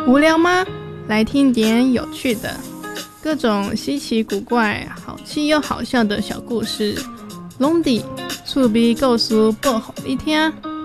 无聊吗？来听点有趣的，各种稀奇古怪、好气又好笑的小故事，拢伫趣味故事报给你听。